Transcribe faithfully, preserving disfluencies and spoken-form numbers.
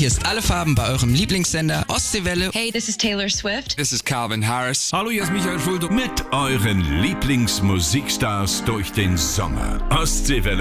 hier ist Alle Farben bei eurem Lieblingssender Ostseewelle. Hey, this is Taylor Swift. This is Calvin Harris. Hallo, hier ist Michael Fuldo. Mit euren Lieblingsmusikstars durch den Sommer. Ostseewelle